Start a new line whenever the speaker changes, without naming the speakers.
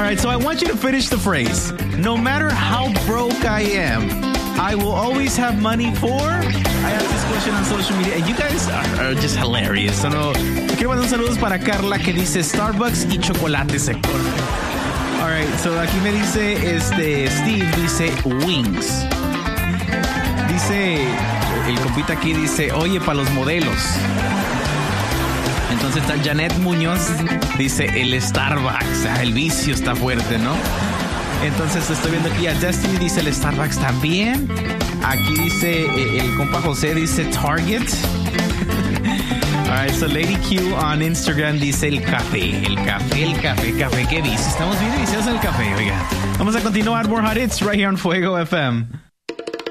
right, so I want you to finish the phrase. No matter how broke I am, I will always have money for... I asked this question on social media, and you guys are just hilarious. So no, quiero mandar saludos para Carla, que dice Starbucks y chocolate seco. All right, so aquí me dice, Steve dice Wings. Dice, el compita aquí dice, oye, para los modelos. Entonces está Janet Muñoz, dice el Starbucks. El vicio está fuerte, ¿no? Entonces estoy viendo aquí a Destiny, dice el Starbucks también. Aquí dice el compa José, dice Target. Alright, so Lady Q on Instagram dice el café. ¿Qué dice? Estamos bien viciados en el café, oiga. Vamos a continuar. More Hot Hits right here on Fuego FM.